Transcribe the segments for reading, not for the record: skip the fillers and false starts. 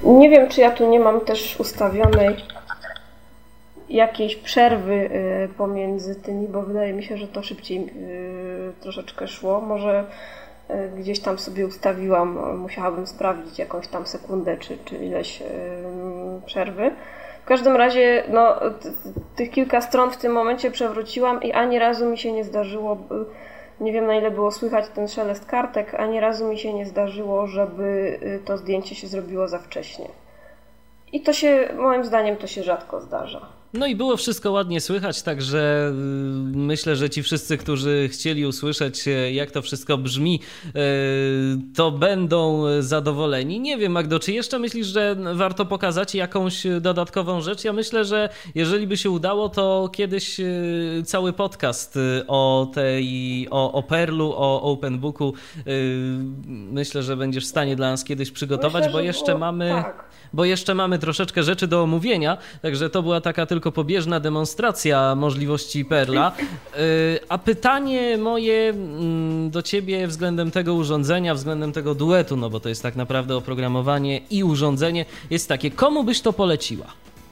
Nie wiem, czy ja tu nie mam też ustawionej jakiejś przerwy pomiędzy tymi, bo wydaje mi się, że to szybciej troszeczkę szło. Może gdzieś tam sobie ustawiłam, musiałabym sprawdzić jakąś tam sekundę czy ileś przerwy. W każdym razie no, tych kilka stron w tym momencie przewróciłam i ani razu mi się nie zdarzyło, nie wiem na ile było słychać ten szelest kartek, ani razu mi się nie zdarzyło, żeby to zdjęcie się zrobiło za wcześnie. I to się, moim zdaniem, to się rzadko zdarza. No i było wszystko ładnie słychać, także myślę, że ci wszyscy, którzy chcieli usłyszeć, jak to wszystko brzmi, to będą zadowoleni. Nie wiem, Magdo, czy jeszcze myślisz, że warto pokazać jakąś dodatkową rzecz? Ja myślę, że jeżeli by się udało, to kiedyś cały podcast o Perlu, o OpenBooku, myślę, że będziesz w stanie dla nas kiedyś przygotować, myślę, bo jeszcze mamy troszeczkę rzeczy do omówienia, także to była taka tylko pobieżna demonstracja możliwości Perla. A pytanie moje do ciebie względem tego urządzenia, względem tego duetu, no bo to jest tak naprawdę oprogramowanie i urządzenie, jest takie, komu byś to poleciła?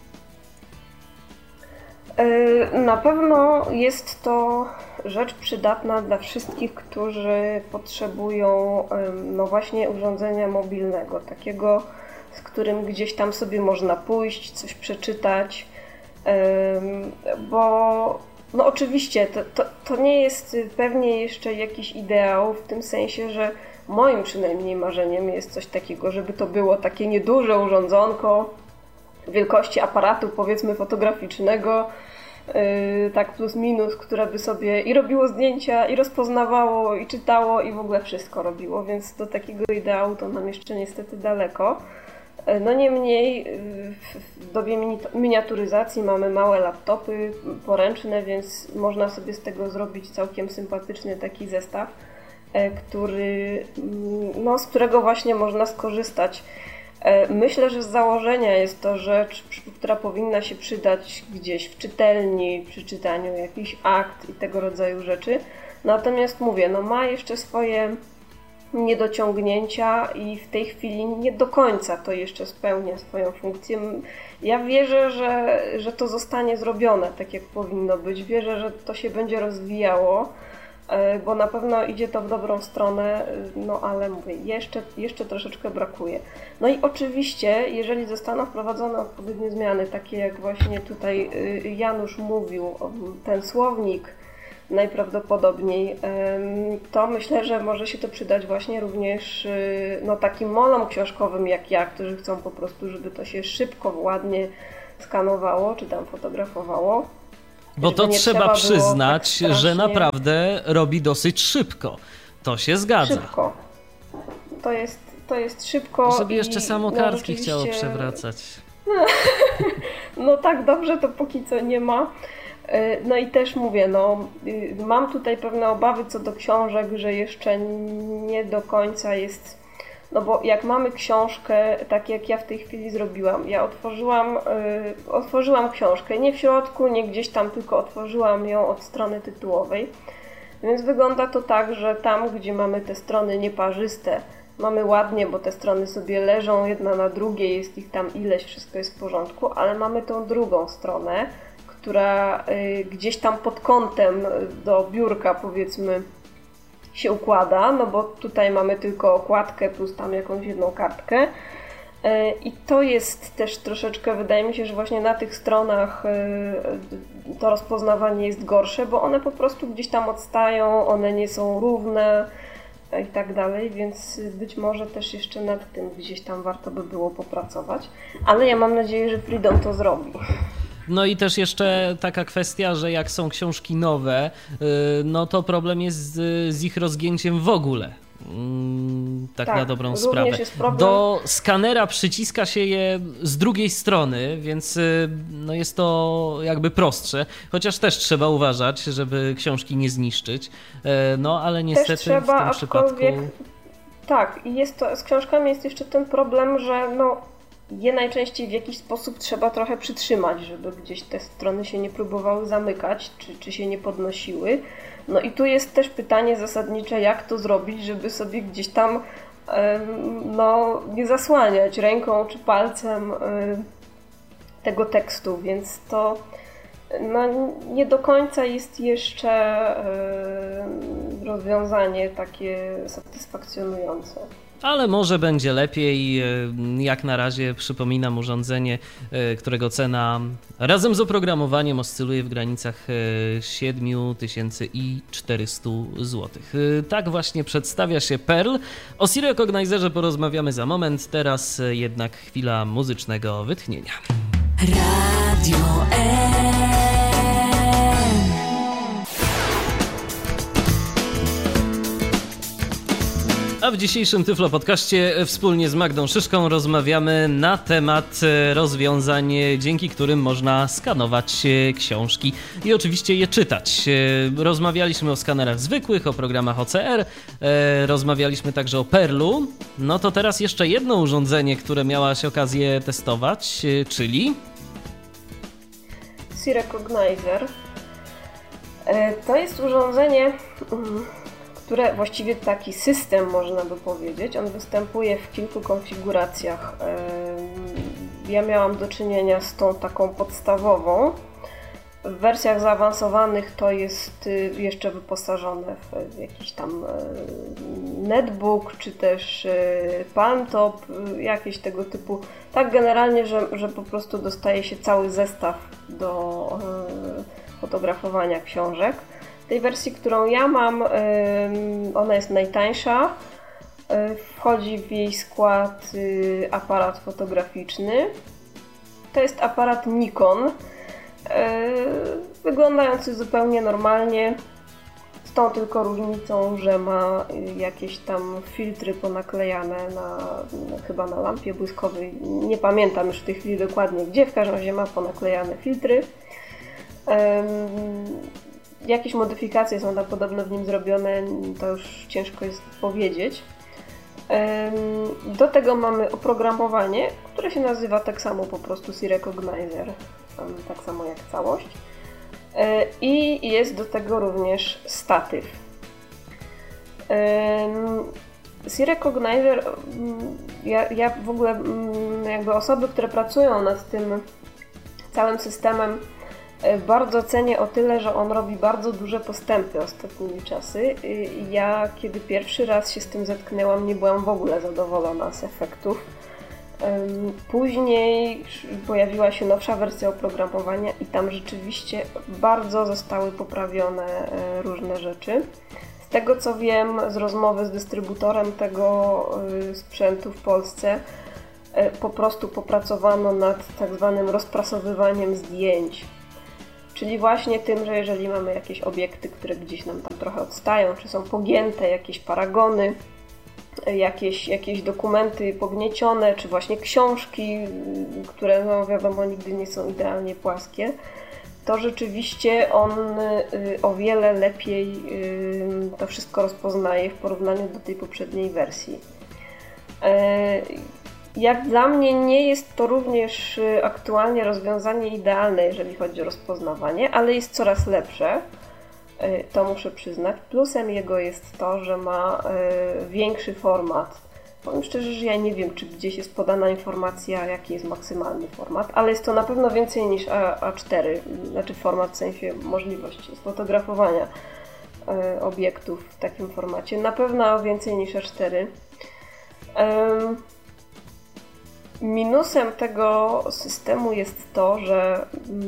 Na pewno jest to rzecz przydatna dla wszystkich, którzy potrzebują no właśnie urządzenia mobilnego, takiego, z którym gdzieś tam sobie można pójść, coś przeczytać, bo no oczywiście to nie jest pewnie jeszcze jakiś ideał, w tym sensie, że moim przynajmniej marzeniem jest coś takiego, żeby to było takie nieduże urządzonko wielkości aparatu, powiedzmy fotograficznego, tak plus minus, które by sobie i robiło zdjęcia, i rozpoznawało, i czytało, i w ogóle wszystko robiło, więc do takiego ideału to nam jeszcze niestety daleko. No niemniej w dobie miniaturyzacji mamy małe laptopy poręczne, więc można sobie z tego zrobić całkiem sympatyczny taki zestaw, z którego właśnie można skorzystać. Myślę, że z założenia jest to rzecz, która powinna się przydać gdzieś w czytelni, przy czytaniu jakichś akt i tego rodzaju rzeczy. Natomiast mówię, no ma jeszcze swoje niedociągnięcia i w tej chwili nie do końca to jeszcze spełnia swoją funkcję. Ja wierzę, że to zostanie zrobione tak jak powinno być. Wierzę, że to się będzie rozwijało, bo na pewno idzie to w dobrą stronę, no ale mówię, jeszcze troszeczkę brakuje. No i oczywiście, jeżeli zostaną wprowadzone odpowiednie zmiany, takie jak właśnie tutaj Janusz mówił, ten słownik najprawdopodobniej, to myślę, że może się to przydać właśnie również no, takim molom książkowym jak ja, którzy chcą po prostu, żeby to się szybko, ładnie skanowało, czy tam fotografowało. Bo to trzeba przyznać, tak że naprawdę robi dosyć szybko. To się zgadza. Szybko. To jest szybko. Żeby jeszcze samo kartki chciało przewracać. No tak, dobrze to póki co nie ma. No i też mówię, no mam tutaj pewne obawy co do książek, że jeszcze nie do końca jest, no bo jak mamy książkę, tak jak ja w tej chwili zrobiłam, ja otworzyłam książkę, nie w środku, nie gdzieś tam, tylko otworzyłam ją od strony tytułowej, więc wygląda to tak, że tam, gdzie mamy te strony nieparzyste, mamy ładnie, bo te strony sobie leżą jedna na drugiej, jest ich tam ileś, wszystko jest w porządku, ale mamy tą drugą stronę, która gdzieś tam pod kątem do biurka, powiedzmy, się układa, no bo tutaj mamy tylko okładkę plus tam jakąś jedną kartkę. I to jest też troszeczkę, wydaje mi się, że właśnie na tych stronach to rozpoznawanie jest gorsze, bo one po prostu gdzieś tam odstają, one nie są równe i tak dalej, więc być może też jeszcze nad tym gdzieś tam warto by było popracować. Ale ja mam nadzieję, że Freedom to zrobi. No i też jeszcze taka kwestia, że jak są książki nowe, no to problem jest z ich rozgięciem w ogóle. Tak na dobrą sprawę. Do skanera przyciska się je z drugiej strony, więc no jest to jakby prostsze, chociaż też trzeba uważać, żeby książki nie zniszczyć. No ale niestety trzeba, w tym przypadku... Tak, i z książkami jest jeszcze ten problem, że no je najczęściej w jakiś sposób trzeba trochę przytrzymać, żeby gdzieś te strony się nie próbowały zamykać, czy się nie podnosiły. No i tu jest też pytanie zasadnicze, jak to zrobić, żeby sobie gdzieś tam nie zasłaniać ręką czy palcem tego tekstu, więc to nie do końca jest jeszcze rozwiązanie takie satysfakcjonujące. Ale może będzie lepiej. Jak na razie przypominam, urządzenie, którego cena razem z oprogramowaniem oscyluje w granicach 7400 zł. Tak właśnie przedstawia się Perl. O Siri Recognizerze porozmawiamy za moment, teraz jednak chwila muzycznego wytchnienia. Radio A w dzisiejszym Tyflo Podcaście wspólnie z Magdą Szyszką rozmawiamy na temat rozwiązań, dzięki którym można skanować książki i oczywiście je czytać. Rozmawialiśmy o skanerach zwykłych, o programach OCR, rozmawialiśmy także o Perlu. No to teraz jeszcze jedno urządzenie, które miałaś okazję testować, czyli Siri Recognizer. To jest urządzenie, które właściwie taki system, można by powiedzieć. On występuje w kilku konfiguracjach. Ja miałam do czynienia z tą taką podstawową. W wersjach zaawansowanych to jest jeszcze wyposażone w jakiś tam netbook, czy też palmtop, jakieś tego typu. Tak generalnie, że po prostu dostaje się cały zestaw do fotografowania książek. W tej wersji, którą ja mam, ona jest najtańsza. Wchodzi w jej skład aparat fotograficzny. To jest aparat Nikon, wyglądający zupełnie normalnie, z tą tylko różnicą, że ma jakieś tam filtry ponaklejane chyba na lampie błyskowej. Nie pamiętam już w tej chwili dokładnie gdzie, w każdym razie ma ponaklejane filtry. Jakieś modyfikacje są tam podobno w nim zrobione, to już ciężko jest powiedzieć. Do tego mamy oprogramowanie, które się nazywa tak samo po prostu Siri Recognizer, tak samo jak całość. I jest do tego również statyw. Siri Recognizer, ja w ogóle jakby osoby, które pracują nad tym całym systemem, bardzo cenię o tyle, że on robi bardzo duże postępy ostatnimi czasy. Ja kiedy pierwszy raz się z tym zetknęłam, nie byłam w ogóle zadowolona z efektów. Później pojawiła się nowsza wersja oprogramowania i tam rzeczywiście bardzo zostały poprawione różne rzeczy. Z tego co wiem z rozmowy z dystrybutorem tego sprzętu w Polsce, po prostu popracowano nad tak zwanym rozprasowywaniem zdjęć. Czyli właśnie tym, że jeżeli mamy jakieś obiekty, które gdzieś nam tam trochę odstają, czy są pogięte, jakieś paragony, jakieś dokumenty pogniecione, czy właśnie książki, które no wiadomo nigdy nie są idealnie płaskie, to rzeczywiście on o wiele lepiej to wszystko rozpoznaje w porównaniu do tej poprzedniej wersji. Jak dla mnie nie jest to również aktualnie rozwiązanie idealne, jeżeli chodzi o rozpoznawanie, ale jest coraz lepsze, to muszę przyznać. Plusem jego jest to, że ma większy format. Powiem szczerze, że ja nie wiem, czy gdzieś jest podana informacja, jaki jest maksymalny format, ale jest to na pewno więcej niż A4, znaczy format w sensie możliwości sfotografowania obiektów w takim formacie. Na pewno więcej niż A4. Minusem tego systemu jest to, że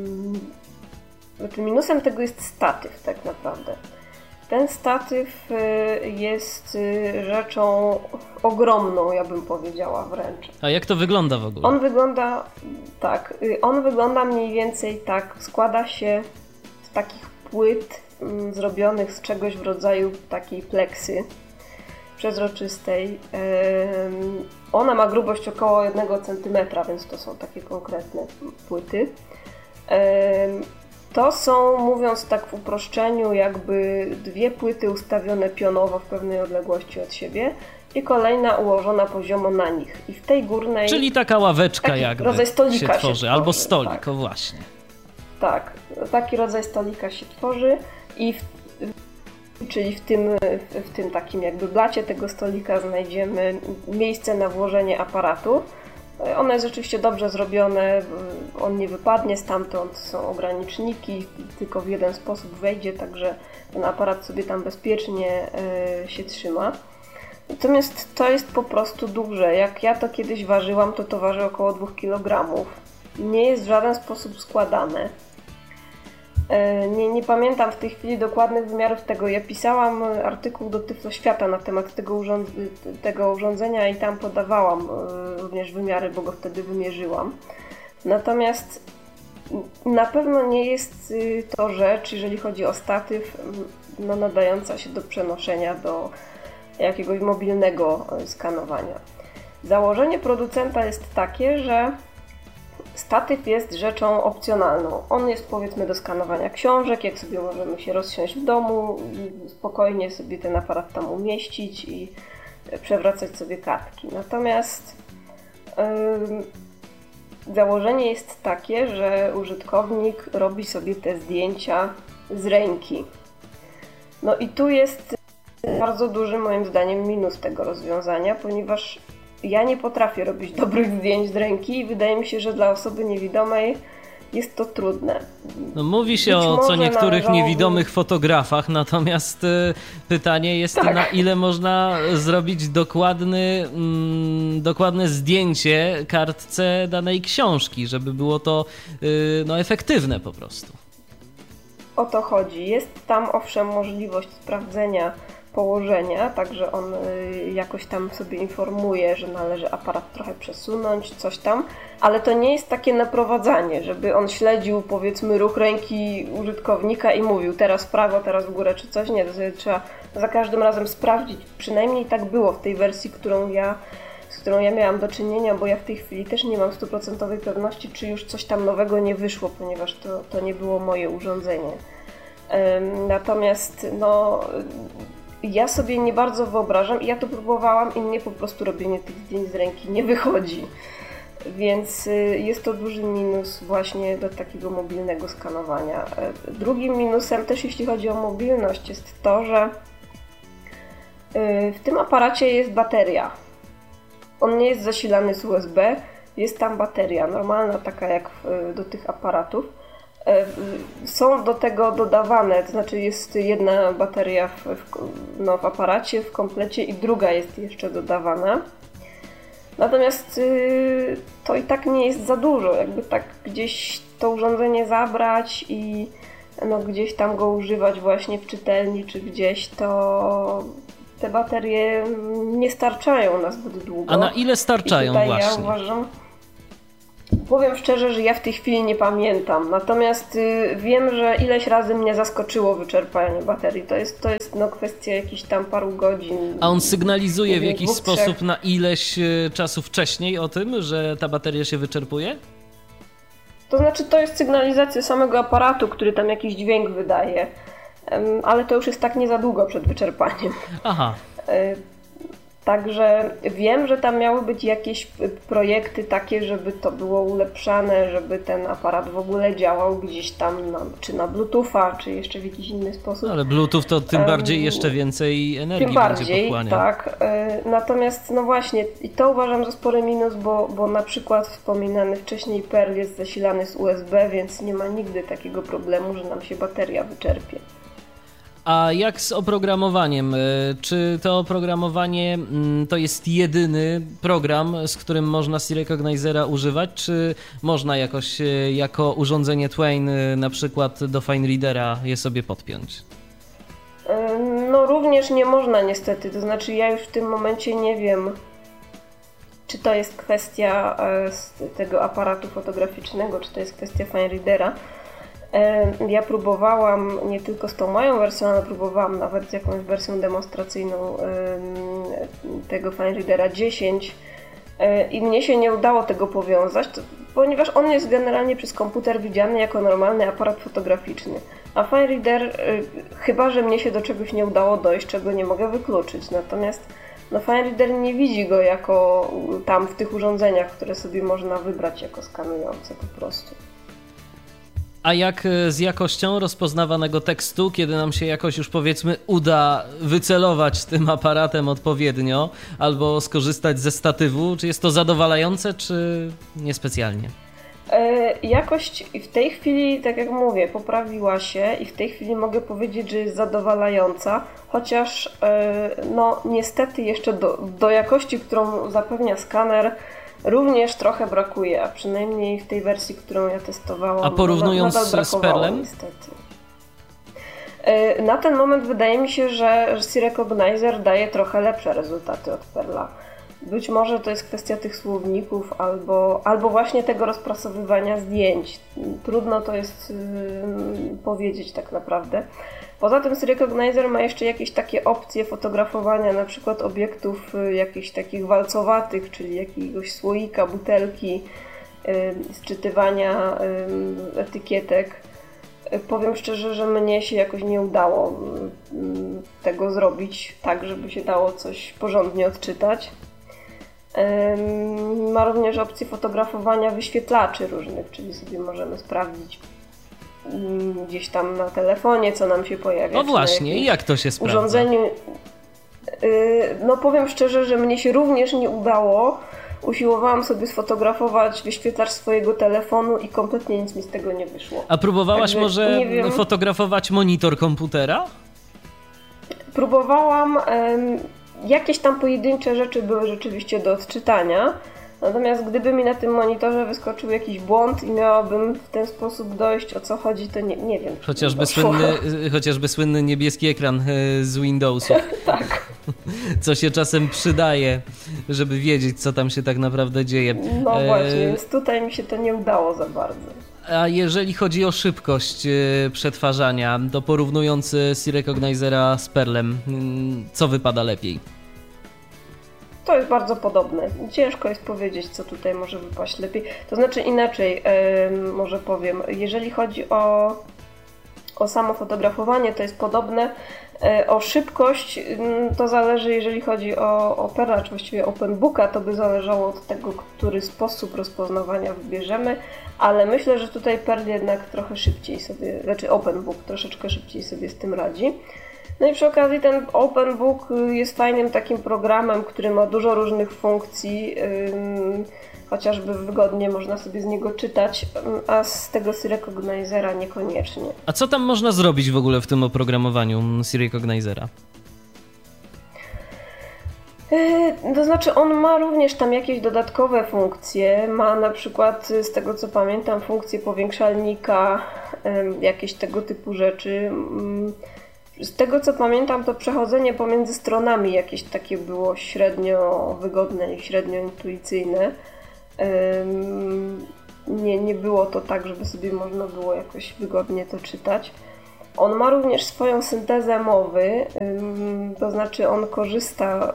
minusem tego jest statyw tak naprawdę. Ten statyw jest rzeczą ogromną, ja bym powiedziała wręcz. A jak to wygląda w ogóle? On wygląda mniej więcej tak, składa się z takich płyt zrobionych z czegoś w rodzaju takiej pleksy przezroczystej. Ona ma grubość około 1 cm, więc to są takie konkretne płyty. To są, mówiąc tak w uproszczeniu, jakby 2 płyty ustawione pionowo w pewnej odległości od siebie i kolejna ułożona poziomo na nich. I w tej górnej... Czyli taka ławeczka jakby rodzaj stolika się tworzy, albo stolik, tak. O właśnie. Tak, taki rodzaj stolika się tworzy i czyli w tym takim jakby blacie tego stolika znajdziemy miejsce na włożenie aparatu. Ono jest rzeczywiście dobrze zrobione, on nie wypadnie stamtąd, są ograniczniki, tylko w jeden sposób wejdzie, także ten aparat sobie tam bezpiecznie się trzyma. Natomiast to jest po prostu duże. Jak ja to kiedyś ważyłam, to waży około 2 kg. Nie jest w żaden sposób składane. Nie pamiętam w tej chwili dokładnych wymiarów tego. Ja pisałam artykuł do Tyfloświata na temat tego urządzenia i tam podawałam również wymiary, bo go wtedy wymierzyłam. Natomiast na pewno nie jest to rzecz, jeżeli chodzi o statyw, nadająca się do przenoszenia do jakiegoś mobilnego skanowania. Założenie producenta jest takie, że statyw jest rzeczą opcjonalną. On jest powiedzmy do skanowania książek, jak sobie możemy się rozsiąść w domu, spokojnie sobie ten aparat tam umieścić i przewracać sobie kartki. Natomiast założenie jest takie, że użytkownik robi sobie te zdjęcia z ręki. No i tu jest bardzo duży moim zdaniem minus tego rozwiązania, ponieważ ja nie potrafię robić dobrych zdjęć z ręki i wydaje mi się, że dla osoby niewidomej jest to trudne. No, mówi się o co niektórych niewidomych fotografach, natomiast pytanie jest, tak, na ile można zrobić dokładne zdjęcie kartce danej książki, żeby było to efektywne po prostu. O to chodzi. Jest tam owszem możliwość sprawdzenia położenia, także on jakoś tam sobie informuje, że należy aparat trochę przesunąć, coś tam, ale to nie jest takie naprowadzanie, żeby on śledził powiedzmy ruch ręki użytkownika i mówił teraz w prawo, teraz w górę czy coś. Nie, to sobie trzeba za każdym razem sprawdzić. Przynajmniej tak było w tej wersji, z którą ja miałam do czynienia, bo ja w tej chwili też nie mam 100% pewności, czy już coś tam nowego nie wyszło, ponieważ to nie było moje urządzenie. Natomiast ja sobie nie bardzo wyobrażam i ja to próbowałam i mnie po prostu robienie tych zdjęć z ręki nie wychodzi. Więc jest to duży minus właśnie do takiego mobilnego skanowania. Drugim minusem też jeśli chodzi o mobilność jest to, że w tym aparacie jest bateria. On nie jest zasilany z USB, jest tam bateria normalna, taka jak do tych aparatów. Są do tego dodawane, to znaczy jest jedna bateria w aparacie, w komplecie i druga jest jeszcze dodawana. Natomiast to i tak nie jest za dużo, jakby tak gdzieś to urządzenie zabrać i gdzieś tam go używać właśnie w czytelni czy gdzieś, to te baterie nie starczają na zbyt długo. A na ile starczają właśnie? Ja uważam, powiem szczerze, że ja w tej chwili nie pamiętam, natomiast wiem, że ileś razy mnie zaskoczyło wyczerpanie baterii. To jest kwestia jakichś tam paru godzin. A on sygnalizuje w jakiś sposób na ileś czasu wcześniej o tym, że ta bateria się wyczerpuje? To znaczy to jest sygnalizacja samego aparatu, który tam jakiś dźwięk wydaje, ale to już jest tak nie za długo przed wyczerpaniem. Aha. Także wiem, że tam miały być jakieś projekty takie, żeby to było ulepszane, żeby ten aparat w ogóle działał gdzieś tam, czy na Bluetootha, czy jeszcze w jakiś inny sposób. Ale Bluetooth to tym bardziej jeszcze więcej energii będzie pochłaniał. Tak. Natomiast właśnie i to uważam za spory minus, bo na przykład wspominany wcześniej Perl jest zasilany z USB, więc nie ma nigdy takiego problemu, że nam się bateria wyczerpie. A jak z oprogramowaniem? Czy to oprogramowanie to jest jedyny program, z którym można C-Recognizera używać, czy można jakoś jako urządzenie Twain na przykład do FineReadera je sobie podpiąć? Również nie można niestety, to znaczy ja już w tym momencie nie wiem, czy to jest kwestia tego aparatu fotograficznego, czy to jest kwestia FineReadera. Ja próbowałam nie tylko z tą moją wersją, ale próbowałam nawet z jakąś wersją demonstracyjną tego FineReadera 10 i mnie się nie udało tego powiązać, ponieważ on jest generalnie przez komputer widziany jako normalny aparat fotograficzny. A FineReader, chyba że mnie się do czegoś nie udało dojść, czego nie mogę wykluczyć. Natomiast FineReader nie widzi go jako tam w tych urządzeniach, które sobie można wybrać jako skanujące po prostu. A jak z jakością rozpoznawanego tekstu, kiedy nam się jakoś już powiedzmy uda wycelować tym aparatem odpowiednio albo skorzystać ze statywu? Czy jest to zadowalające, czy niespecjalnie? Jakość w tej chwili, tak jak mówię, poprawiła się i w tej chwili mogę powiedzieć, że jest zadowalająca, chociaż no niestety jeszcze do jakości, którą zapewnia skaner, również trochę brakuje, a przynajmniej w tej wersji, którą ja testowałam. A porównując z Perlem? Niestety. Na ten moment wydaje mi się, że C-Recognizer daje trochę lepsze rezultaty od Perla. Być może to jest kwestia tych słowników albo właśnie tego rozprasowywania zdjęć. Trudno to jest powiedzieć tak naprawdę. Poza tym C-Recognizer ma jeszcze jakieś takie opcje fotografowania na przykład obiektów jakichś takich walcowatych, czyli jakiegoś słoika, butelki, sczytywania etykietek. Powiem szczerze, że mnie się jakoś nie udało tego zrobić tak, żeby się dało coś porządnie odczytać. Ma również opcję fotografowania wyświetlaczy różnych, czyli sobie możemy sprawdzić gdzieś tam na telefonie, co nam się pojawia. No właśnie, i jak to się sprawdza? Urządzeniu. No powiem szczerze, że mnie się również nie udało. Usiłowałam sobie sfotografować wyświetlacz swojego telefonu i kompletnie nic mi z tego nie wyszło. A próbowałaś może fotografować monitor komputera? Próbowałam. Jakieś tam pojedyncze rzeczy były rzeczywiście do odczytania, natomiast gdyby mi na tym monitorze wyskoczył jakiś błąd i miałabym w ten sposób dojść, o co chodzi, to nie wiem. Chociażby słynny niebieski ekran z Windowsów. Tak. Co się czasem przydaje, żeby wiedzieć, co tam się tak naprawdę dzieje. No właśnie, więc tutaj mi się to nie udało za bardzo. A jeżeli chodzi o szybkość przetwarzania, to porównując C-Recognizera z Perlem, co wypada lepiej? To jest bardzo podobne. Ciężko jest powiedzieć, co tutaj może wypaść lepiej. To znaczy inaczej, może powiem. Jeżeli chodzi o samo fotografowanie, to jest podobne. O szybkość to zależy, jeżeli chodzi o Perla, czy właściwie OpenBooka, to by zależało od tego, który sposób rozpoznawania wybierzemy, ale myślę, że tutaj Perl jednak trochę szybciej sobie, znaczy OpenBook troszeczkę szybciej sobie z tym radzi. No i przy okazji ten OpenBook jest fajnym takim programem, który ma dużo różnych funkcji, chociażby wygodnie można sobie z niego czytać, a z tego C-Recognizera niekoniecznie. A co tam można zrobić w ogóle w tym oprogramowaniu C-Recognizera? To znaczy on ma również tam jakieś dodatkowe funkcje, ma na przykład z tego co pamiętam funkcję powiększalnika, jakieś tego typu rzeczy. Z tego co pamiętam to przechodzenie pomiędzy stronami jakieś takie było średnio wygodne i średnio intuicyjne. Nie było to tak, żeby sobie można było jakoś wygodnie to czytać. On ma również swoją syntezę mowy, to znaczy on korzysta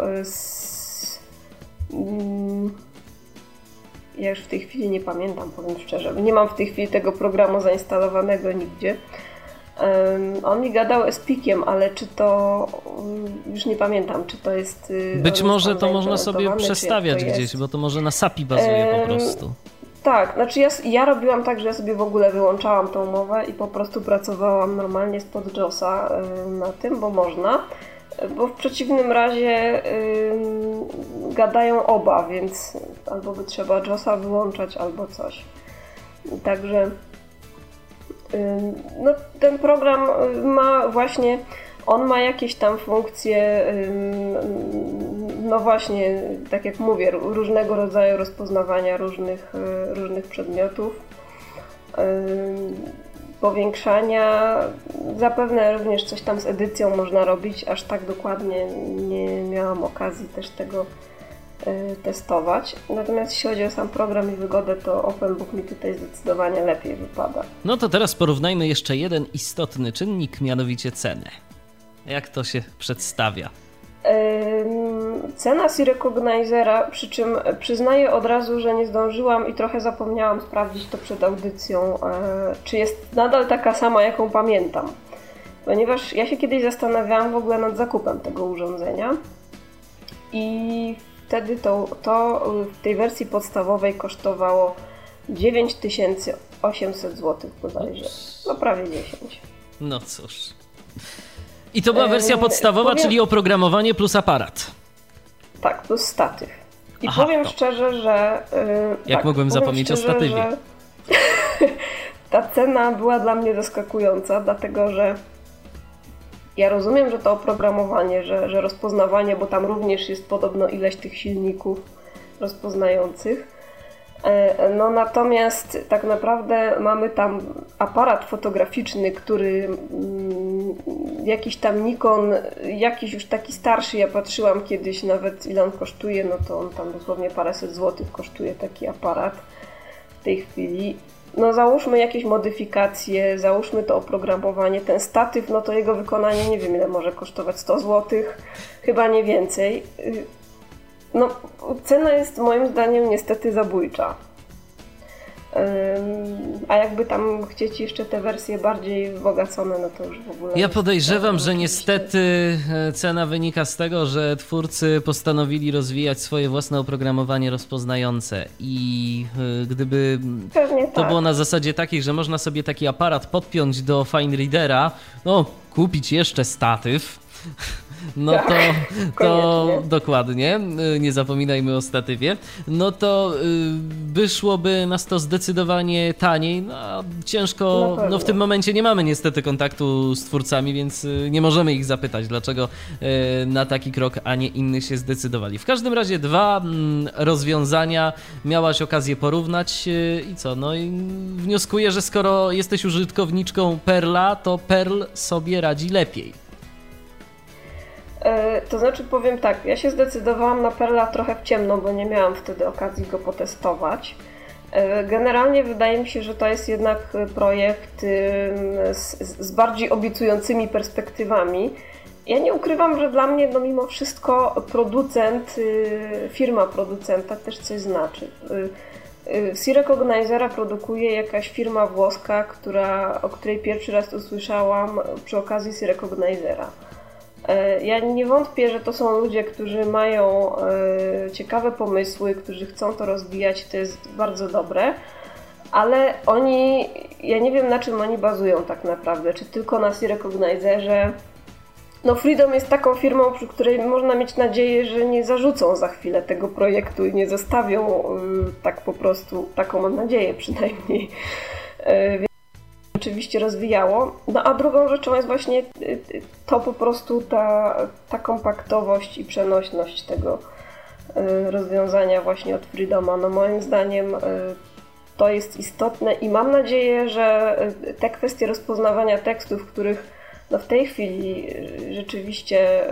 ja już w tej chwili nie pamiętam, powiem szczerze, nie mam w tej chwili tego programu zainstalowanego nigdzie. On mi gadał Speakiem, ale czy to, już nie pamiętam, czy to jest... Być może to można sobie przestawiać gdzieś, bo to może na SAPI bazuje po prostu. Tak, znaczy ja robiłam tak, że ja sobie w ogóle wyłączałam tą mowę i po prostu pracowałam normalnie spod JAWSa na tym, bo można, bo w przeciwnym razie gadają oba, więc albo by trzeba JAWSa wyłączać, albo coś. Także no, ten program ma właśnie, on ma jakieś tam funkcje, no właśnie, tak jak mówię, różnego rodzaju rozpoznawania różnych przedmiotów, powiększania, zapewne również coś tam z edycją można robić, aż tak dokładnie nie miałam okazji też tego testować. Natomiast jeśli chodzi o sam program i wygodę, to OpenBook mi tutaj zdecydowanie lepiej wypada. No to teraz porównajmy jeszcze jeden istotny czynnik, mianowicie cenę. Jak to się przedstawia? Cena C-Recognizera, przy czym przyznaję od razu, że nie zdążyłam i trochę zapomniałam sprawdzić to przed audycją, czy jest nadal taka sama, jaką pamiętam. Ponieważ ja się kiedyś zastanawiałam w ogóle nad zakupem tego urządzenia i wtedy to w tej wersji podstawowej kosztowało 9800 zł bodajże. No prawie 10. No cóż. I to była wersja podstawowa, czyli oprogramowanie plus aparat. Tak, plus statyw. I powiem szczerze, że... Jak mogłem zapomnieć o statywie? Ta cena była dla mnie zaskakująca, dlatego że ja rozumiem, że to oprogramowanie, że rozpoznawanie, bo tam również jest podobno ileś tych silników rozpoznających. No natomiast tak naprawdę mamy tam aparat fotograficzny, który jakiś tam Nikon, jakiś już taki starszy, ja patrzyłam kiedyś nawet ile on kosztuje, no to on tam dosłownie paręset złotych kosztuje taki aparat w tej chwili. No załóżmy jakieś modyfikacje, załóżmy to oprogramowanie, ten statyw, no to jego wykonanie nie wiem ile może kosztować, 100 złotych, chyba nie więcej. No cena jest moim zdaniem niestety zabójcza. A jakby tam chcieć jeszcze te wersje bardziej wzbogacone, no to już w ogóle... Ja podejrzewam, że niestety cena wynika z tego, że twórcy postanowili rozwijać swoje własne oprogramowanie rozpoznające i gdyby to było na zasadzie takiej, że można sobie taki aparat podpiąć do Fine Readera, no kupić jeszcze statyw, no to dokładnie, nie zapominajmy o statywie, no to wyszłoby nas to zdecydowanie taniej, no ciężko, no w tym momencie nie mamy niestety kontaktu z twórcami, więc nie możemy ich zapytać, dlaczego na taki krok, a nie inny się zdecydowali. W każdym razie 2 rozwiązania miałaś okazję porównać i co, no i wnioskuję, że skoro jesteś użytkowniczką Perla, to Perl sobie radzi lepiej. To znaczy powiem tak, ja się zdecydowałam na Perla trochę w ciemno, bo nie miałam wtedy okazji go potestować. Generalnie wydaje mi się, że to jest jednak projekt z bardziej obiecującymi perspektywami. Ja nie ukrywam, że dla mnie no mimo wszystko producent, firma producenta też coś znaczy. C-Recognizera produkuje jakaś firma włoska, o której pierwszy raz usłyszałam przy okazji C-Recognizera. Ja nie wątpię, że to są ludzie, którzy mają ciekawe pomysły, którzy chcą to rozwijać, to jest bardzo dobre, ale ja nie wiem na czym oni bazują tak naprawdę, czy tylko na C-Recognizerze. No Freedom jest taką firmą, przy której można mieć nadzieję, że nie zarzucą za chwilę tego projektu i nie zostawią tak po prostu, taką mam nadzieję przynajmniej. Oczywiście rozwijało. No a drugą rzeczą jest właśnie to po prostu ta kompaktowość i przenośność tego rozwiązania właśnie od Freedoma. No moim zdaniem to jest istotne i mam nadzieję, że te kwestie rozpoznawania tekstów, których no w tej chwili rzeczywiście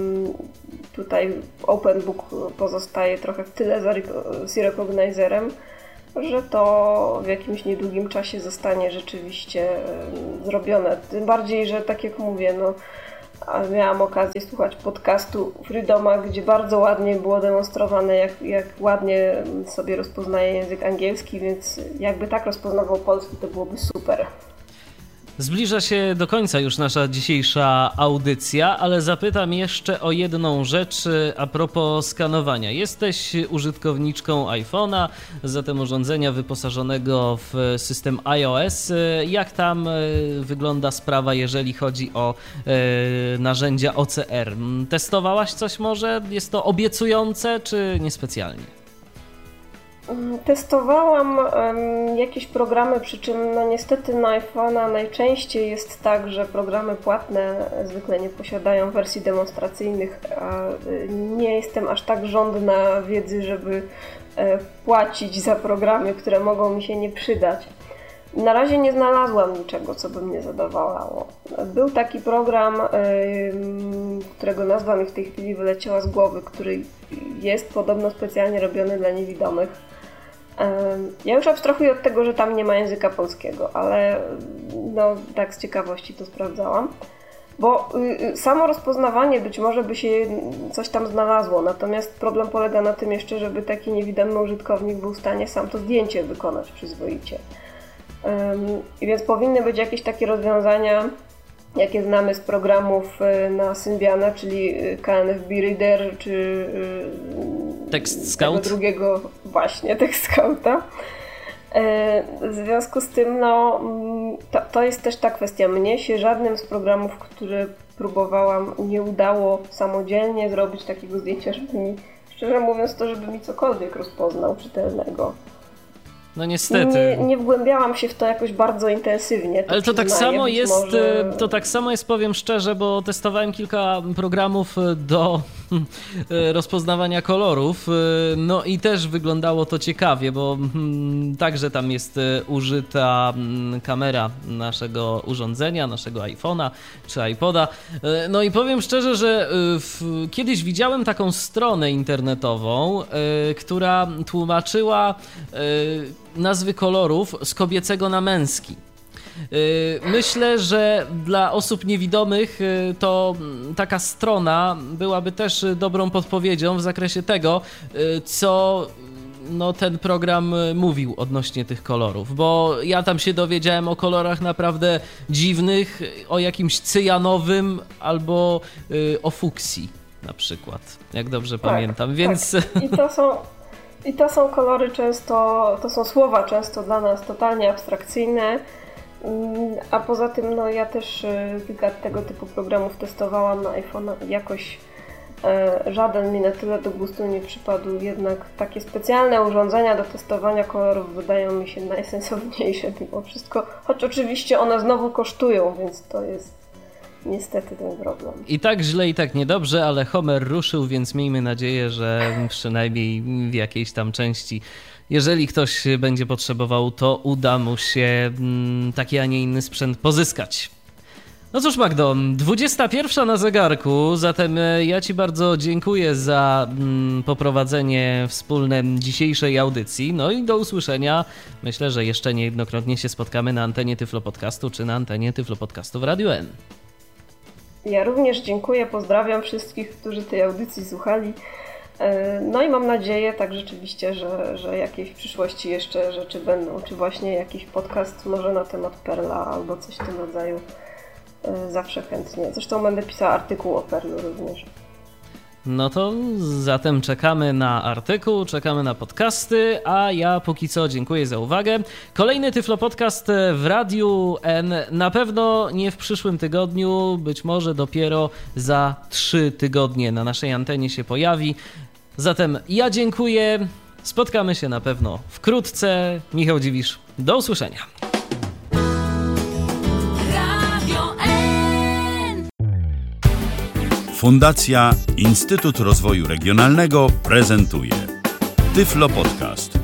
tutaj OpenBook pozostaje trochę w tyle za C-Recognizerem, że to w jakimś niedługim czasie zostanie rzeczywiście zrobione. Tym bardziej, że tak jak mówię, no, miałam okazję słuchać podcastu Freedoma, gdzie bardzo ładnie było demonstrowane, jak ładnie sobie rozpoznaje język angielski, więc jakby tak rozpoznawał polski, to byłoby super. Zbliża się do końca już nasza dzisiejsza audycja, ale zapytam jeszcze o jedną rzecz a propos skanowania. Jesteś użytkowniczką iPhone'a, zatem urządzenia wyposażonego w system iOS. Jak tam wygląda sprawa, jeżeli chodzi o narzędzia OCR? Testowałaś coś może? Jest to obiecujące, czy niespecjalnie? Testowałam jakieś programy, przy czym no niestety na iPhone'a najczęściej jest tak, że programy płatne zwykle nie posiadają wersji demonstracyjnych, a nie jestem aż tak żądna wiedzy, żeby płacić za programy, które mogą mi się nie przydać. Na razie nie znalazłam niczego, co by mnie zadowalało. Był taki program, którego nazwa mi w tej chwili wyleciała z głowy, który jest podobno specjalnie robiony dla niewidomych. Ja już abstrahuję od tego, że tam nie ma języka polskiego, ale no, tak z ciekawości to sprawdzałam. Bo samo rozpoznawanie być może by się coś tam znalazło, natomiast problem polega na tym jeszcze, żeby taki niewidomy użytkownik był w stanie sam to zdjęcie wykonać przyzwoicie. I więc powinny być jakieś takie rozwiązania, jakie znamy z programów na Symbiana, czyli KNFB Reader, czy Text Scout. tego drugiego właśnie, Text Scouta. W związku z tym, no, to jest też ta kwestia. Mnie się żadnym z programów, które próbowałam, nie udało samodzielnie zrobić takiego zdjęcia, żeby mi, szczerze mówiąc, żeby mi cokolwiek rozpoznał czytelnego. No niestety. Nie wgłębiałam się w to jakoś bardzo intensywnie. Ale to tak samo jest, to tak samo jest, powiem szczerze, bo testowałem kilka programów do rozpoznawania kolorów, no i też wyglądało to ciekawie, bo także tam jest użyta kamera naszego urządzenia, naszego iPhone'a czy iPoda. No i powiem szczerze, że kiedyś widziałem taką stronę internetową, która tłumaczyła nazwy kolorów z kobiecego na męski. Myślę, że dla osób niewidomych to taka strona byłaby też dobrą podpowiedzią w zakresie tego, co ten program mówił odnośnie tych kolorów, bo ja tam się dowiedziałem o kolorach naprawdę dziwnych, o jakimś cyjanowym albo o fuksji na przykład, jak dobrze pamiętam, więc... Tak. I to są kolory często, to są słowa często dla nas totalnie abstrakcyjne, a poza tym ja też kilka tego typu programów testowałam na iPhone'a i jakoś żaden mi na tyle do gustu nie przypadł, jednak takie specjalne urządzenia do testowania kolorów wydają mi się najsensowniejsze mimo wszystko, choć oczywiście one znowu kosztują, więc to jest niestety ten problem. I tak źle, i tak niedobrze, ale Homer ruszył, więc miejmy nadzieję, że przynajmniej w jakiejś tam części, jeżeli ktoś będzie potrzebował, to uda mu się taki, a nie inny sprzęt pozyskać. No cóż, Magdo, 21 na zegarku, zatem ja Ci bardzo dziękuję za poprowadzenie wspólne dzisiejszej audycji. No i do usłyszenia. Myślę, że jeszcze niejednokrotnie się spotkamy na antenie Tyflo Podcastu czy na antenie Tyflo Podcastu w Radiu N. Ja również dziękuję, pozdrawiam wszystkich, którzy tej audycji słuchali. No i mam nadzieję tak rzeczywiście, że jakieś w przyszłości jeszcze rzeczy będą, czy właśnie jakiś podcast może na temat Perla albo coś w tym rodzaju. Zawsze chętnie. Zresztą będę pisała artykuł o Perlu również. No to zatem czekamy na artykuł, czekamy na podcasty, a ja póki co dziękuję za uwagę. Kolejny Tyflo Podcast w Radiu N na pewno nie w przyszłym tygodniu, być może dopiero za 3 tygodnie na naszej antenie się pojawi. Zatem ja dziękuję, spotkamy się na pewno wkrótce. Michał Dziwisz, do usłyszenia. Fundacja Instytut Rozwoju Regionalnego prezentuje Tyflo Podcast.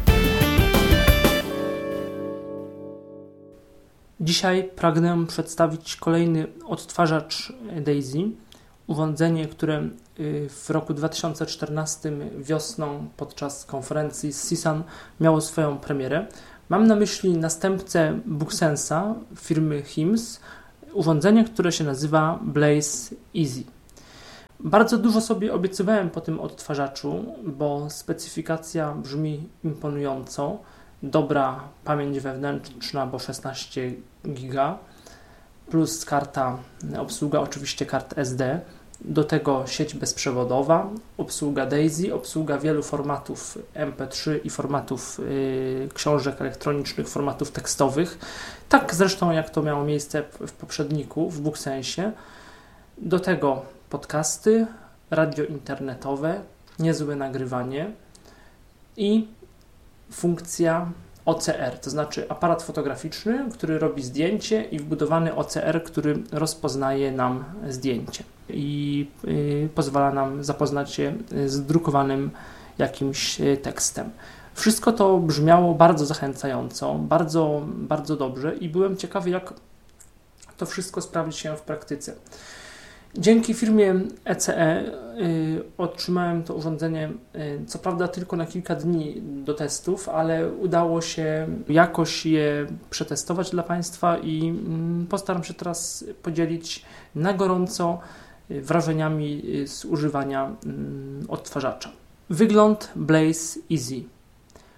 Dzisiaj pragnę przedstawić kolejny odtwarzacz Daisy, urządzenie, które w roku 2014 wiosną podczas konferencji z CSUN miało swoją premierę. Mam na myśli następcę BookSense'a firmy HIMS, urządzenie, które się nazywa Blaze Easy. Bardzo dużo sobie obiecywałem po tym odtwarzaczu, bo specyfikacja brzmi imponująco. Dobra pamięć wewnętrzna, bo 16 GB, plus obsługa oczywiście kart SD, do tego sieć bezprzewodowa, obsługa Daisy, obsługa wielu formatów MP3 i formatów książek elektronicznych, formatów tekstowych, tak zresztą jak to miało miejsce w poprzedniku, w BookSense'ie. Do tego podcasty, radio internetowe, niezłe nagrywanie i funkcja OCR, to znaczy aparat fotograficzny, który robi zdjęcie i wbudowany OCR, który rozpoznaje nam zdjęcie i pozwala nam zapoznać się z drukowanym jakimś tekstem. Wszystko to brzmiało bardzo zachęcająco, bardzo, bardzo dobrze i byłem ciekawy, jak to wszystko sprawdzi się w praktyce. Dzięki firmie ECE otrzymałem to urządzenie, co prawda tylko na kilka dni do testów, ale udało się jakoś je przetestować dla Państwa i postaram się teraz podzielić na gorąco wrażeniami z używania odtwarzacza. Wygląd Blaze Easy.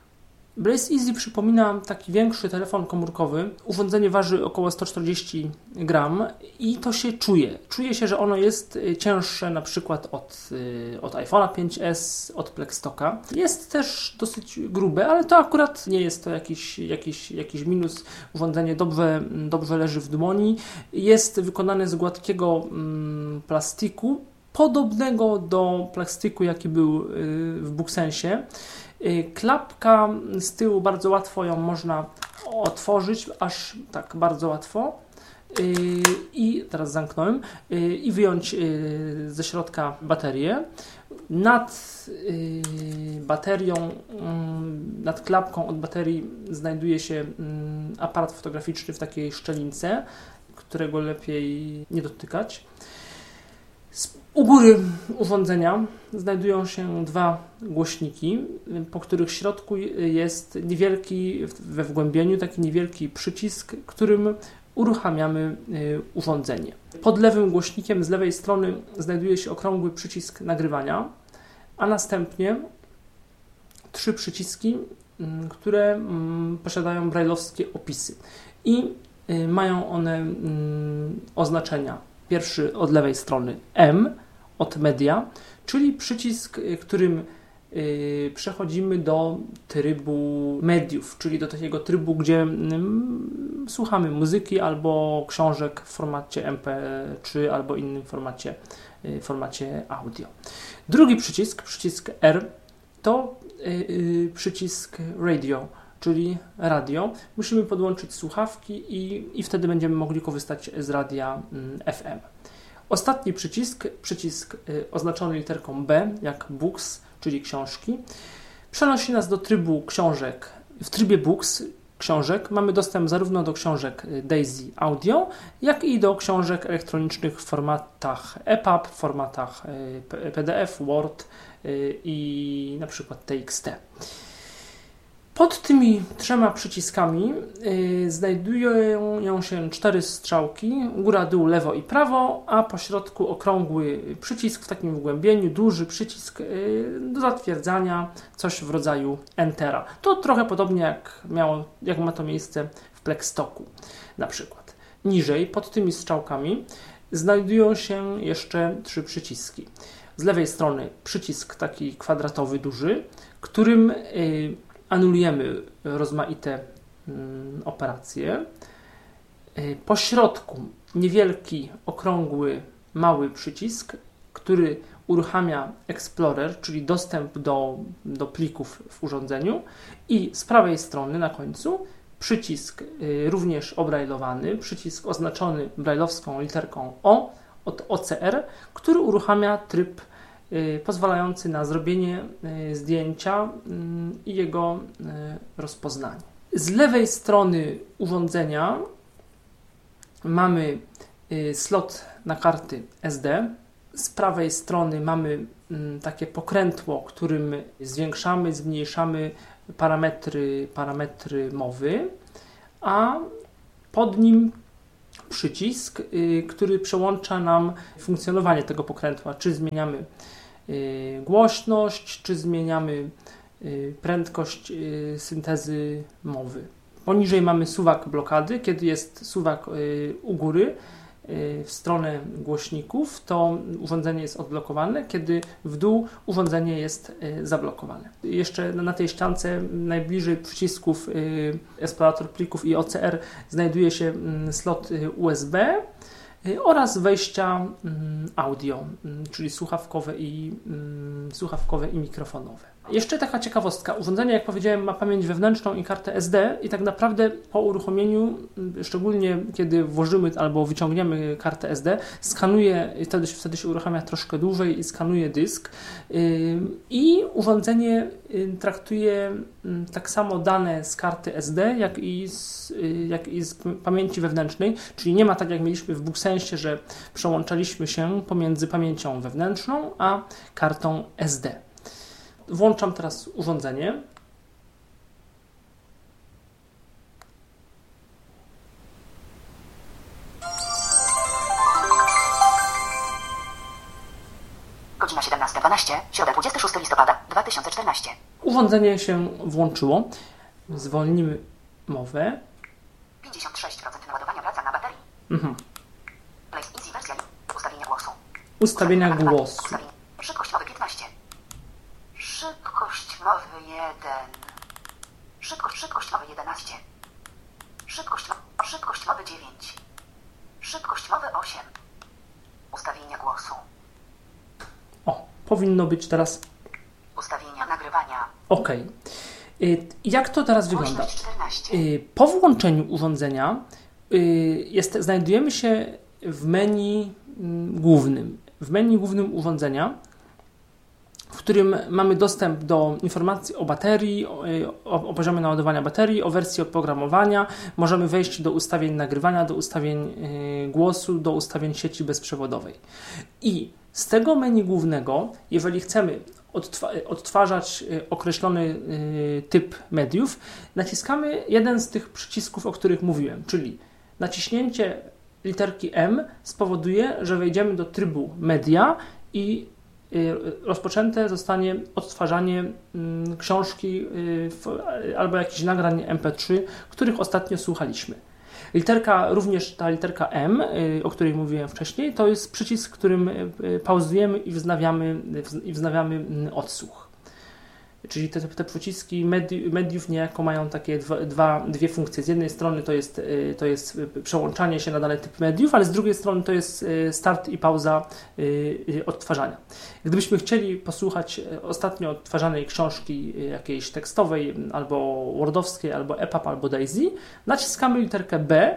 Blaze Easy przypomina taki większy telefon komórkowy. Urządzenie waży około 140 gram i to się czuje. Czuje się, że ono jest cięższe na przykład od iPhone'a 5S, od Plexstocka. Jest też dosyć grube, ale to akurat nie jest to jakiś minus. Urządzenie dobrze leży w dłoni. Jest wykonane z gładkiego plastiku, podobnego do plastiku, jaki był w BookSensie. Klapka z tyłu, bardzo łatwo ją można otworzyć, aż tak bardzo łatwo. I teraz zamknąłem. I wyjąć ze środka baterię. Nad baterią, nad klapką od baterii znajduje się aparat fotograficzny w takiej szczelince, którego lepiej nie dotykać. U góry urządzenia znajdują się 2 głośniki, po których w środku jest niewielki, we wgłębieniu taki niewielki przycisk, którym uruchamiamy urządzenie. Pod lewym głośnikiem z lewej strony znajduje się okrągły przycisk nagrywania, a następnie 3 przyciski, które posiadają brajlowskie opisy i mają one oznaczenia. Pierwszy od lewej strony M od media, czyli przycisk, którym przechodzimy do trybu mediów, czyli do takiego trybu, gdzie słuchamy muzyki albo książek w formacie MP3 albo innym formacie audio. Drugi przycisk R, to przycisk radio, czyli radio. Musimy podłączyć słuchawki i wtedy będziemy mogli korzystać z radia FM. Ostatni przycisk oznaczony literką B, jak books, czyli książki, przenosi nas do trybu książek. W trybie books, książek, mamy dostęp zarówno do książek Daisy Audio, jak i do książek elektronicznych w formatach EPUB, w formatach PDF, Word i na przykład TXT. Pod tymi 3 przyciskami znajdują się 4 strzałki, góra, dół, lewo i prawo, a po środku okrągły przycisk w takim wgłębieniu, duży przycisk do zatwierdzania, coś w rodzaju Entera. To trochę podobnie jak ma to miejsce w Plexstocku na przykład. Niżej, pod tymi strzałkami, znajdują się jeszcze 3 przyciski. Z lewej strony przycisk taki kwadratowy, duży, którym anulujemy rozmaite operacje. Po środku niewielki, okrągły, mały przycisk, który uruchamia Explorer, czyli dostęp do plików w urządzeniu. I z prawej strony na końcu przycisk również obrajlowany, przycisk oznaczony brajlowską literką O od OCR, który uruchamia tryb pozwalający na zrobienie zdjęcia i jego rozpoznanie. Z lewej strony urządzenia mamy slot na karty SD. Z prawej strony mamy takie pokrętło, którym zwiększamy, zmniejszamy parametry mowy, a pod nim przycisk, który przełącza nam funkcjonowanie tego pokrętła, czy zmieniamy głośność, czy zmieniamy prędkość syntezy mowy. Poniżej mamy suwak blokady. Kiedy jest suwak u góry w stronę głośników, to urządzenie jest odblokowane, kiedy w dół urządzenie jest zablokowane. Jeszcze na tej ściance najbliżej przycisków eksplorator plików i OCR znajduje się slot USB oraz wejścia audio, czyli słuchawkowe i mikrofonowe. Jeszcze taka ciekawostka. Urządzenie, jak powiedziałem, ma pamięć wewnętrzną i kartę SD i tak naprawdę po uruchomieniu, szczególnie kiedy włożymy albo wyciągniemy kartę SD, skanuje, wtedy się uruchamia troszkę dłużej i skanuje dysk i urządzenie traktuje tak samo dane z karty SD, jak i z pamięci wewnętrznej, czyli nie ma tak jak mieliśmy w BookSensie, że przełączaliśmy się pomiędzy pamięcią wewnętrzną a kartą SD. Włączam teraz urządzenie. Godzina 17:12, środa 26 listopada 2014. Urządzenie się włączyło. Zwolnimy mowę. 56% naładowania wraca na baterii. Play easy wersja. Ustawienia głosu. Ustawienia głosu. Szybkość mowy 15. Szybkość mowy 1. Szybkość mowy 11. Szybkość mowy 9. Szybkość mowy 8. Ustawienia głosu. O, powinno być teraz. Ustawienia nagrywania. OK. Jak to teraz wygląda? Głośność 14. Po włączeniu urządzenia znajdujemy się w menu głównym. W menu głównym urządzenia, w którym mamy dostęp do informacji o baterii, o poziomie naładowania baterii, o wersji oprogramowania. Możemy wejść do ustawień nagrywania, do ustawień głosu, do ustawień sieci bezprzewodowej. I z tego menu głównego, jeżeli chcemy odtwarzać określony typ mediów, naciskamy jeden z tych przycisków, o których mówiłem, czyli naciśnięcie literki M spowoduje, że wejdziemy do trybu media i rozpoczęte zostanie odtwarzanie książki albo jakichś nagrań MP3, których ostatnio słuchaliśmy. Również ta literka M, o której mówiłem wcześniej, to jest przycisk, którym pauzujemy i wznawiamy odsłuch. Czyli te przyciski mediów niejako mają takie dwie funkcje. Z jednej strony to jest przełączanie się na dany typ mediów, ale z drugiej strony to jest start i pauza odtwarzania. Gdybyśmy chcieli posłuchać ostatnio odtwarzanej książki jakiejś tekstowej, albo wordowskiej, albo EPUB, albo DAISY, naciskamy literkę B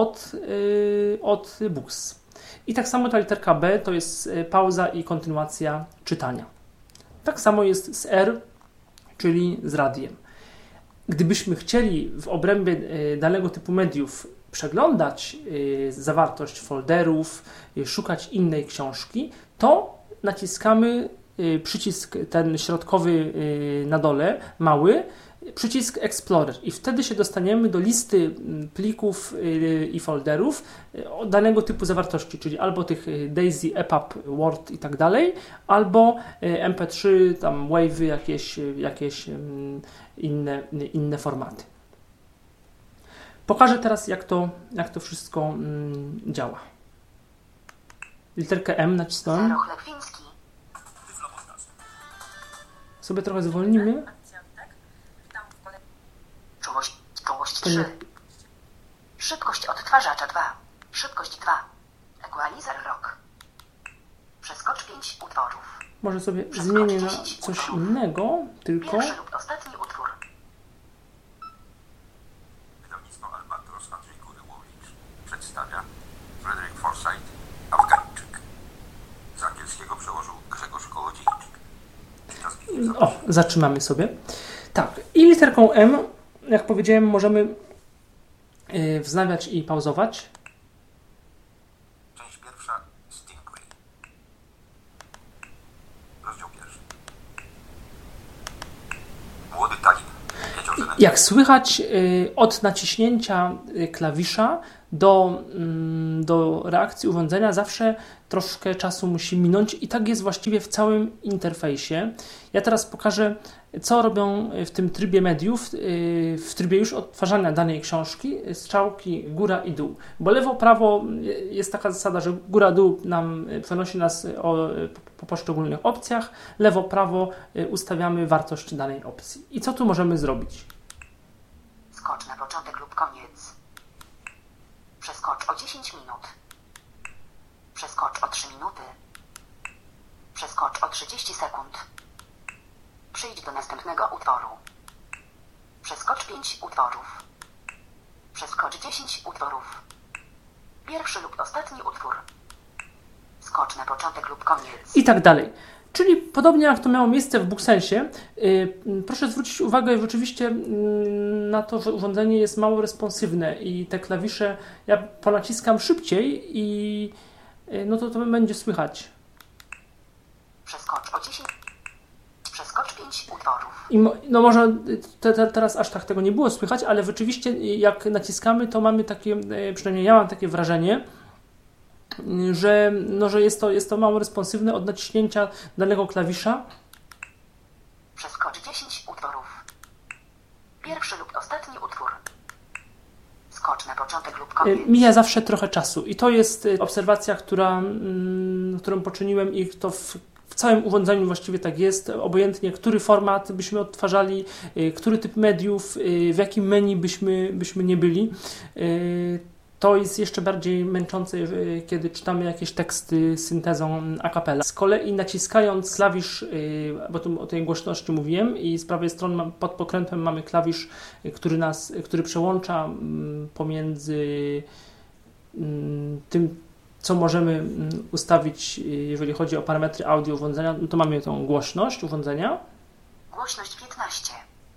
od Books. I tak samo ta literka B to jest pauza i kontynuacja czytania. Tak samo jest z R, czyli z radiem. Gdybyśmy chcieli w obrębie danego typu mediów przeglądać zawartość folderów, szukać innej książki, to naciskamy przycisk ten środkowy na dole, mały, przycisk Explorer i wtedy się dostaniemy do listy plików i folderów danego typu zawartości, czyli albo tych DAISY, EPUB, Word i tak dalej, albo MP3, tam wave'y, jakieś inne formaty. Pokażę teraz, jak to wszystko działa. Literkę M nacisnąłem. Sobie trochę zwolnimy. Czułość 3. Szybkość odtwarzacza 2. Szybkość 2. Equalizer rock. Przeskocz 5 utworów. Może sobie zmienię na coś innego, tylko... Pierwszy lub ostatni utwór. Wydawnictwo Albatros Andrzej Kuryłowicz przedstawia Frederick Forsyth, Afgańczyk. Z angielskiego przełożył Grzegorz Kołodziejczyk. O, zatrzymamy sobie. Tak, i literką M, jak powiedziałem, możemy wznawiać i pauzować. Część pierwsza. Stingray. Rozdział pierwszy. Młody Talib wiedział, że... Jak słychać, od naciśnięcia klawisza do reakcji urządzenia zawsze troszkę czasu musi minąć i tak jest właściwie w całym interfejsie. Ja teraz pokażę, co robią w tym trybie mediów, w trybie już odtwarzania danej książki, strzałki góra i dół. Bo lewo, prawo jest taka zasada, że góra, dół nam przenosi nas po poszczególnych opcjach, lewo, prawo ustawiamy wartość danej opcji. I co tu możemy zrobić? Skocz na początek lub koniec. Przeskocz o 10 minut. Przeskocz o 3 minuty. Przeskocz o 30 sekund. Przyjdź do następnego utworu. Przeskocz 5 utworów. Przeskocz 10 utworów. Pierwszy lub ostatni utwór. Skocz na początek lub koniec. I tak dalej. Czyli podobnie jak to miało miejsce w BookSensie, proszę zwrócić uwagę rzeczywiście na to, że urządzenie jest mało responsywne i te klawisze ja ponaciskam szybciej i no to będzie słychać. Przeskocz o 10. Przeskocz 5 utworów. I no może teraz aż tak tego nie było słychać, ale rzeczywiście jak naciskamy, to mamy takie, przynajmniej ja mam takie wrażenie, że jest to mało responsywne od naciśnięcia danego klawisza. Przeskocz 10 utworów. Pierwszy lub ostatni utwór. Skocz na początek lub koniec. Mija zawsze trochę czasu i to jest obserwacja, którą poczyniłem i to w całym urządzeniu właściwie tak jest. Obojętnie, który format byśmy odtwarzali, który typ mediów, w jakim menu byśmy nie byli. To jest jeszcze bardziej męczące, kiedy czytamy jakieś teksty syntezą a cappella. Z kolei naciskając klawisz, bo tu o tej głośności mówiłem, i z prawej strony pod pokrętłem mamy klawisz, który przełącza pomiędzy tym, co możemy ustawić, jeżeli chodzi o parametry audio urządzenia, no to mamy tą głośność urządzenia. Głośność 15.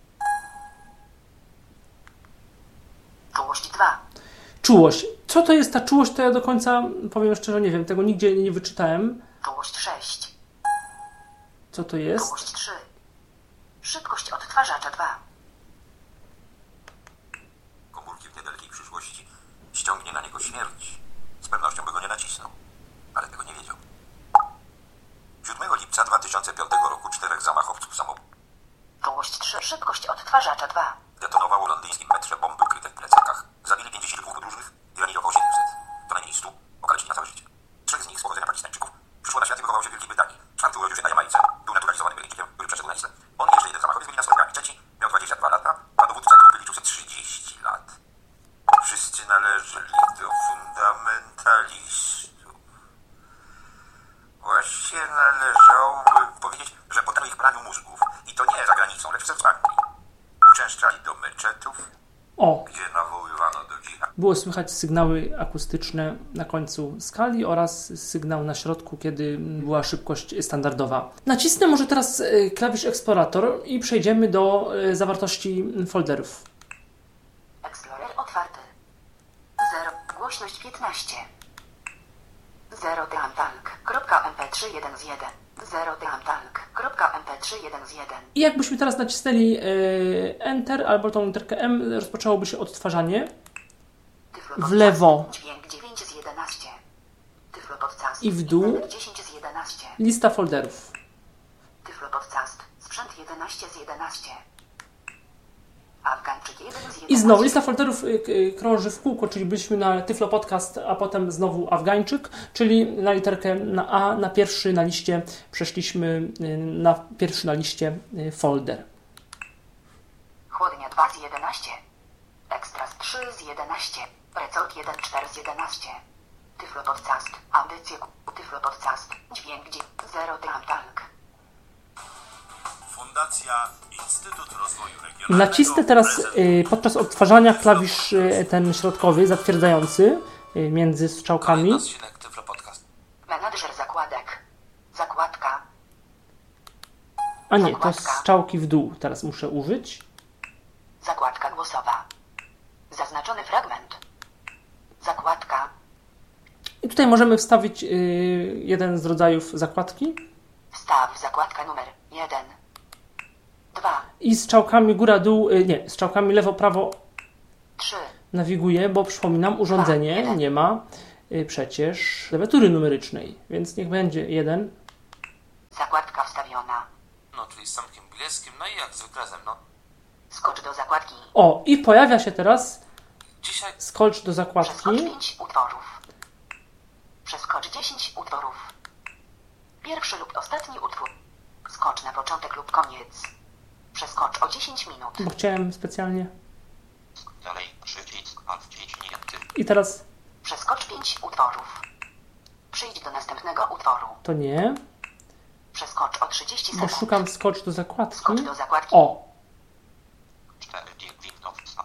Czułość 2. Czułość. Co to jest ta czułość, to ja do końca, powiem szczerze, nie wiem. Tego nigdzie nie wyczytałem. Czułość 6. Co to jest? Czułość 3. Szybkość odtwarzacza 2. Komórki w niedalekiej przyszłości ściągnie na niego śmierć. Z pewnością by go nie nacisnął, ale tego nie wiedział. 7 lipca 2005 roku 4 zamachowców samobójczych Czułość 3. Szybkość odtwarzacza 2. detonowało w londyńskim metrze bomby ukryte w plecakach. Zabili 52 podróżnych i ranili około 700. To najmniej 100 okaleci na całe życie. 3 z nich z pochodzenia Pakistańczyków przyszło na świat i wychowało się w Wielkiej Brytanii. 4 urodził się na Jamajce. Był naturalizowanym Brytyjczykiem, który przeszedł na Island. On i jeszcze jeden zamachowiec byli nastolatkami. Trzeci miał 22 lata, a dowódca grupy liczył 30 lat. Wszyscy należeli do fundamentalistów. Właściwie należałoby powiedzieć, że poddano ich praniu mózgów. I to nie za granicą, lecz w sercu Anglii. Uczęszczali do meczetów, gdzie nawoływano do dżihadu. Było słychać sygnały akustyczne na końcu skali oraz sygnał na środku, kiedy była szybkość standardowa. Nacisnę może teraz klawisz Explorator i przejdziemy do zawartości folderów. Explorer otwarty. 0. Głośność 15. 0 teamtank.mp3 1 z 1. 0 teamtank.mp3 1 z 1. I jakbyśmy teraz nacisnęli Enter albo tą literkę M, rozpoczęłoby się odtwarzanie. W lewo Dźwięk 9 z 11. Tyflo podcast. i w dół Internet 10 z 11. lista folderów. Tyflo podcast. Sprzęt 11 z 11. Afgańczyk 1 z 11. I znowu lista folderów krąży w kółko, czyli byliśmy na Tyflo Podcast, a potem znowu Afgańczyk, czyli na literkę na A, na pierwszy na liście przeszliśmy na pierwszy na liście folder. Chłodnia 2 z 11. Ekstras 3 z 11. Resort 1 4 z 11. Tyflo podcast. Audycje Tyflo podcast. Dźwięk 0 teamtank. Fundacja Instytut Rozwoju Regionalnego. Nacisnę teraz podczas odtwarzania klawisz ten środkowy, zatwierdzający między strzałkami. Menadżer zakładek. Zakładka. A nie, to strzałki w dół teraz muszę użyć. Zakładka głosowa. Zaznaczony fragment. Zakładka. I tutaj możemy wstawić jeden z rodzajów zakładki. Wstaw zakładka numer 1. 2. I strzałkami góra-dół, nie, strzałkami lewo-prawo 3. nawiguję, bo przypominam, urządzenie nie ma przecież klawiatury numerycznej, więc niech będzie 1. Zakładka wstawiona. No, czyli z zamkiem bielskim, no i jak zwykle ze mną. Skocz do zakładki. O, i pojawia się teraz Dzisiaj skocz do zakładki. Przeskocz 5 utworów. Przeskocz 10 utworów. Pierwszy lub ostatni utwór. Skocz na początek lub koniec. Przeskocz o 10 minut. Bo chciałem specjalnie. dalej przycisk alt wciśnięty. I teraz Przeskocz 5 utworów. Przyjdź do następnego utworu. to nie, Przeskocz o 30 bo sekund. szukam skocz do zakładki. Skocz do zakładki. O, 4 Windows.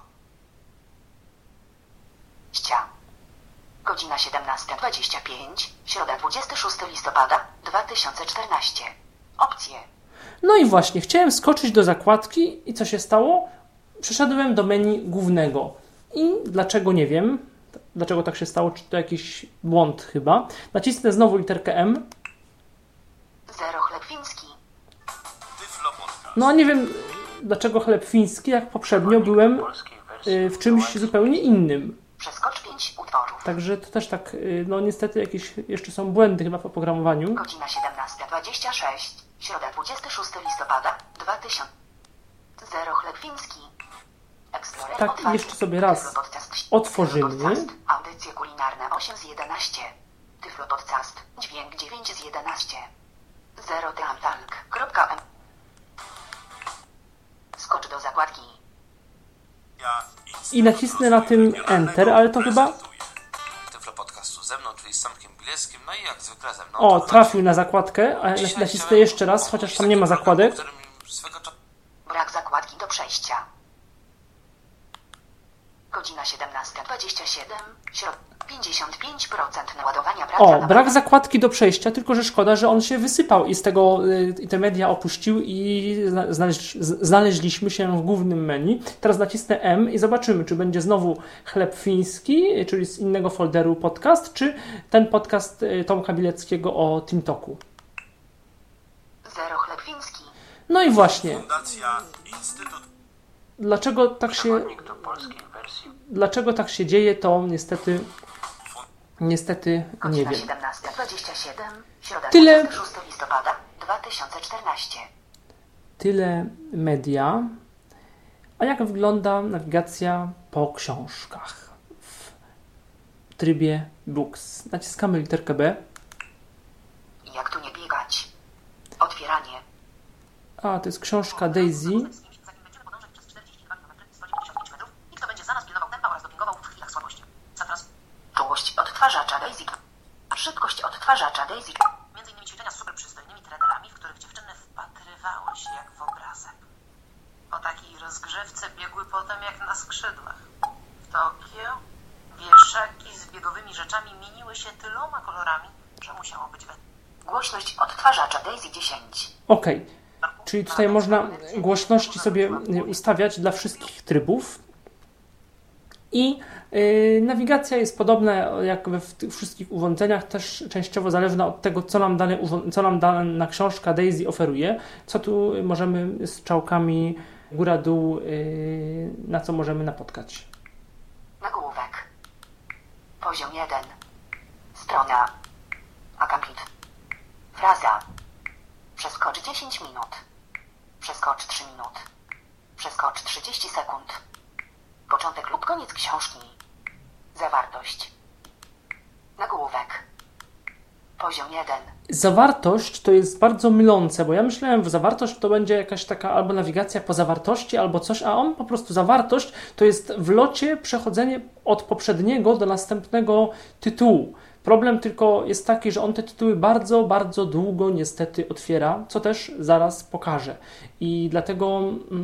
Godzina 17:25. Środa 26 listopada 2014. Opcje. no i właśnie, chciałem skoczyć do zakładki i co się stało? Przeszedłem do menu głównego. I dlaczego nie wiem, dlaczego tak się stało, czy to jakiś błąd chyba. Nacisnę znowu literkę M. 0 chleb fiński. No a nie wiem, dlaczego chleb fiński, jak poprzednio byłem w czymś zupełnie innym. Przeskocz 5 utworów. Także to też tak, no niestety jakieś jeszcze są błędy chyba w oprogramowaniu. Godzina 17:26. Środa 26 listopada 2000. 0 chleb fiński. Explorer Tak, otwarty. jeszcze sobie raz Tyflopodcast. otworzymy. Tyflopodcast. Audycje kulinarne 8 z 11. Tyflopodcast. Dźwięk 9 z 11. 0tamtank.m. Skocz do zakładki. I nacisnę na tym Enter, ale to chyba... Tyflopodcastu ze mną, czyli z Tomkiem Bielskim, no i jak zwykle ze mną. O, trafił na zakładkę, a nacisnę jeszcze raz, chociaż tam nie ma zakładek. Brak zakładki do przejścia. Godzina 17:27. 55% naładowania pracy. O, brak zakładki do przejścia, tylko że szkoda, że on się wysypał i z tego i te media opuścił i znaleźliśmy się w głównym menu. Teraz nacisnę M i zobaczymy, czy będzie znowu chleb fiński, czyli z innego folderu podcast, czy ten podcast Tomka Bileckiego o TeamTalku. Zero chleb fiński. No i właśnie. Fundacja Instytut. Dlaczego tak się dzieje, to niestety nie Godzina wiem. 17:27. Środa Tyle- 26 listopada 2014. Tyle media. A jak wygląda nawigacja po książkach w trybie Books? Naciskamy literkę B. Jak tu nie biegać? Otwieranie. A, to jest książka Daisy. Zanim będziemy podążać przez 42 km 195 metrów, nikt będzie za nas pilnował tempa oraz dopingował w chwilach słabości. Czułość odtwarzacza Daisy. Szybkość odtwarzacza Daisy. Między innymi ćwiczenia z super przystojnymi trenerami, w których dziewczyny wpatrywały się jak w obrazek. Po takiej rozgrzewce biegły potem jak na skrzydłach. W Tokio wieszaki z biegowymi rzeczami mieniły się tyloma kolorami, że musiało być Głośność odtwarzacza Daisy 10. Ok, czyli tutaj można głośności sobie ustawiać dla wszystkich trybów. I nawigacja jest podobna jak w tych wszystkich urządzeniach, też częściowo zależna od tego, co nam dana książka Daisy oferuje. Co tu możemy z strzałkami góra-dół, na co możemy napotkać. Nagłówek. Poziom 1. Strona. Akapit. Fraza. Przeskocz 10 minut. Przeskocz 3 minut. Przeskocz 30 sekund. Początek lub koniec książki. Zawartość. Nagłówek. Poziom 1. Zawartość to jest bardzo mylące, bo ja myślałem, że zawartość to będzie jakaś taka albo nawigacja po zawartości, albo coś, a on po prostu zawartość to jest w locie przechodzenie od poprzedniego do następnego tytułu. Problem tylko jest taki, że on te tytuły bardzo, bardzo długo niestety otwiera, co też zaraz pokażę. I dlatego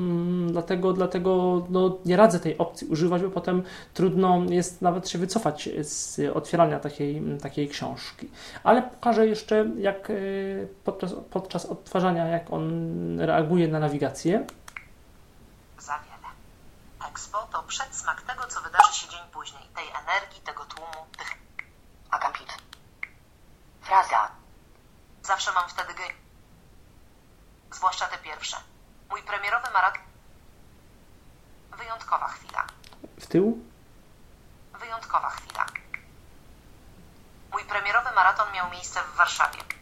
no, nie radzę tej opcji używać, bo potem trudno jest nawet się wycofać z otwierania takiej książki. Ale pokażę jeszcze, jak podczas odtwarzania, jak on reaguje na nawigację. Za wiele. Expo to przedsmak tego, co wydarzy się dzień później. Tej energii, tego tłumu, tych... Akampit. Fraza. Zawsze mam wtedy zwłaszcza te pierwsze. Mój premierowy maraton. Wyjątkowa chwila. W tył. Wyjątkowa chwila. Mój premierowy maraton miał miejsce w Warszawie.